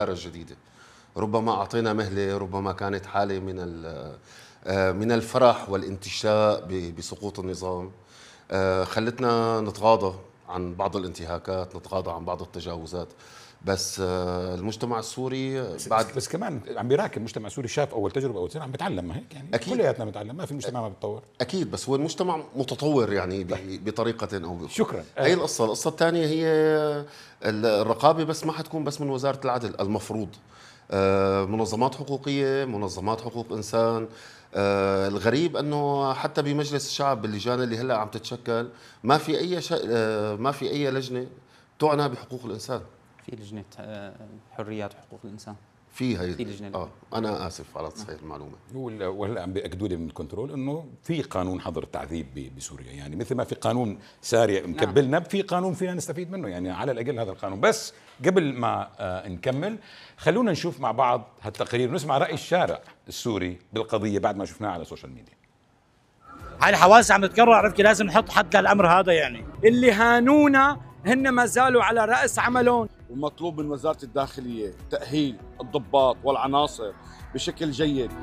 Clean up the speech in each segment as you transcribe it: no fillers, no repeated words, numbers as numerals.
الجديدة. ربما أعطينا مهلة، ربما كانت حالة من الفرح والانتشاء بسقوط النظام، خلتنا نتغاضى عن بعض الانتهاكات، نتغاضى عن بعض التجاوزات. بس المجتمع السوري بعد بس كمان عم بيراكب المجتمع السوري، شاف اول تجربه اول سنه، عم بيتعلم. ما هيك يعني أكيد. كلياتنا بنتعلم، ما في مجتمع ما بيتطور. اكيد، بس هو المجتمع متطور يعني بطريقه او باخرى. شكرا. هي القصه الثانيه هي الرقابه، بس ما حتكون بس من وزاره العدل. المفروض منظمات حقوقيه، منظمات حقوق انسان. الغريب انه حتى بمجلس الشعب باللجان اللي هلا عم تتشكل ما في اي لجنه تعنى بحقوق الانسان. في لجنة حريات وحقوق الإنسان. في هي لجنة. انا اسف على تصحيح المعلومه. وهلا عم بياكدوا لي من الكنترول انه في قانون حظر التعذيب بسوريا، يعني مثل ما في قانون ساري مكبلنا، في قانون فينا نستفيد منه، يعني على الاقل هذا القانون. بس قبل ما نكمل، خلونا نشوف مع بعض هالتقرير ونسمع راي الشارع السوري بالقضيه بعد ما شفناها على السوشيال ميديا. هاي الحوادث عم تتكرر، عرفت؟ لازم نحط حد للامر هذا. يعني اللي هانونا هن ما زالوا على رأس عملهم. ومطلوب من وزارة الداخلية تأهيل الضباط والعناصر بشكل جيد.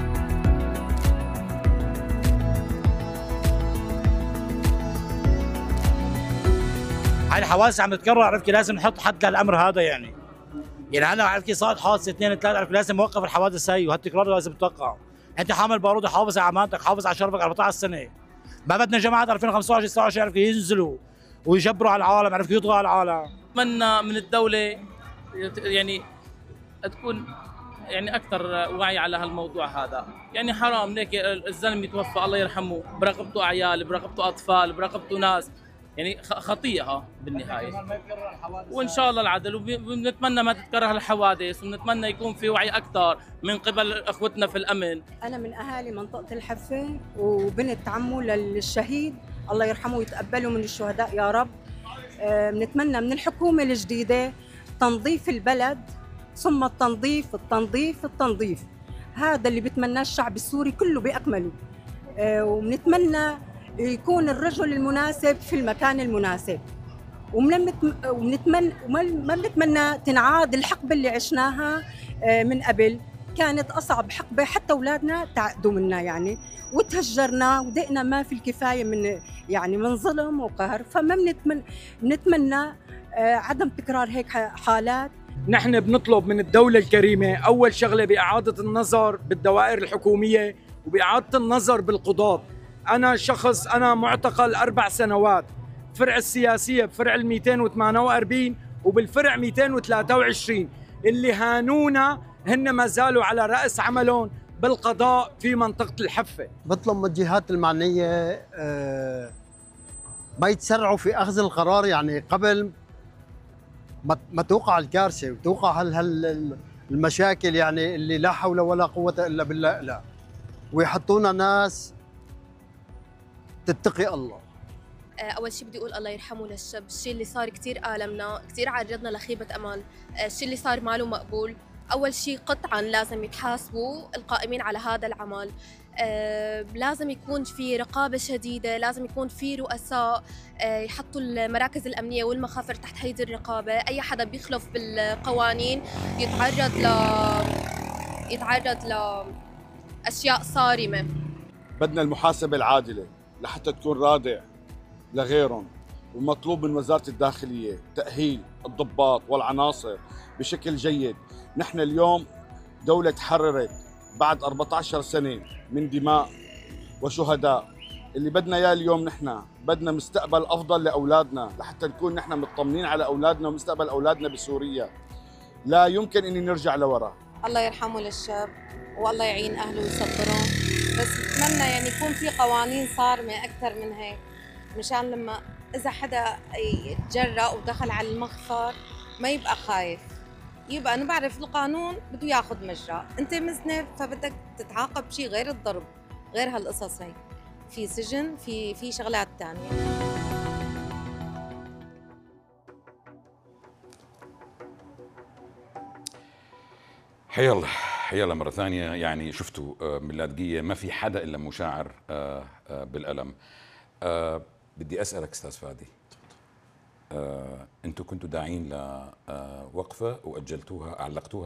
هاي الحوادث عم تتكرر، عرفت؟ لازم نحط حد للامر هذا. يعني هلا عرفت صارت حادثه 2 3، عرفت؟ لازم نوقف الحوادث هاي، وهالتكرار لازم يتوقع. انت حامل بارود وحافظ على امانتك، حافظ على شرفك 14 سنه. ما بدنا جماعه 2025 26 عرفت ينزلوا ويجبروا على العالم، عرفت؟ يطغوا على العالم. اتمنى من الدوله يعني تكون يعني اكثر وعي على هالموضوع هذا. يعني حرام ليك الزلمه يتوفى الله يرحمه، برقبته عيال، برقبته اطفال، برقبته ناس، يعني خطيئه بالنهايه. وان شاء الله العدل، وبنتمنى ما تتكرر الحوادث، ونتمنى يكون في وعي اكثر من قبل اخوتنا في الامن. انا من اهالي منطقه الحفه، وبنت عمه للشهيد الله يرحمه ويتقبله من الشهداء يا رب. بنتمنى من الحكومه الجديده تنظيف البلد، ثم التنظيف. هذا اللي بتمناه الشعب السوري كله باكمله. وبنتمنى يكون الرجل المناسب في المكان المناسب. وبنتمنى ما بنتمنى تنعاد الحقبه اللي عشناها من قبل. كانت اصعب حقبه، حتى اولادنا تعقدوا منا يعني، وتهجرنا ودقنا ما في الكفايه من ظلم وقهر. فما بنتمنى عدم تكرار هيك حالات. نحن بنطلب من الدولة الكريمة أول شغلة بإعادة النظر بالدوائر الحكومية، وبإعادة النظر بالقضاة. أنا معتقل 4 سنوات، فرع السياسية بفرع 248 وبالفرع 223. اللي هانونا هن ما زالوا على رأس عملهم بالقضاء في منطقة الحفة. بطلب من الجهات المعنية ما يتسرعوا في أخذ القرار، يعني قبل ما توقع الكارثة وتوقع المشاكل، يعني اللي لا حول ولا قوة إلا بالله، لا، ويحطونا ناس تتقي الله. أول شيء بدي أقول الله يرحمه للشاب. الشيء اللي صار كثير آلمنا، كثير عرضنا لخيبة أمل. الشيء اللي صار ما له مقبول. أول شيء قطعاً لازم يتحاسبوا القائمين على هذا العمل. لازم يكون في رقابة شديدة، لازم يكون في رؤساء يحطوا المراكز الأمنية والمخافر تحت هيدي الرقابة. أي حدا بيخلف بالقوانين يتعرض لأشياء صارمة. بدنا المحاسبة العادلة لحتى تكون رادع لغيرهم. ومطلوب من وزارة الداخلية تأهيل الضباط والعناصر بشكل جيد. نحن اليوم دولة تحررت بعد 14 سنة من دماء وشهداء. اللي بدنا اياه اليوم، نحن بدنا مستقبل افضل لاولادنا، لحتى نكون نحن مطمنين على اولادنا ومستقبل اولادنا بسوريا. لا يمكن اني نرجع لورا. الله يرحمه للشاب، والله يعين اهله ويصبرهم. بس بتمنى يعني يكون في قوانين صارمة اكثر من هيك، مشان لما اذا حدا يتجرأ ودخل على المخفر ما يبقى خايف، يبقى انا بعرف القانون بده ياخذ مجرى. انت مذنب فبدك تتعاقب بشيء غير الضرب، غير هالقصص هي، في سجن، في شغلات ثانيه. حيالله مرة ثانية. يعني شفتوا من اللاذقية ما في حدا إلا مشاعر بالألم. بدي أسألك أستاذ فادي، انتم كنتوا داعين لوقفه واجلتوها، علقتوها